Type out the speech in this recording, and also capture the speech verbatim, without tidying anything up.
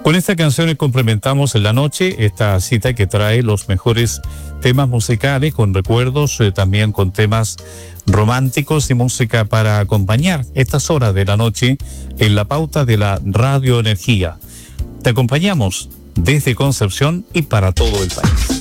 Con esta canción complementamos en la noche esta cita que trae los mejores temas musicales, con recuerdos, eh, también con temas románticos y música para acompañar estas horas de la noche en la pauta de la radioenergía. Te acompañamos desde Concepción y para todo el país.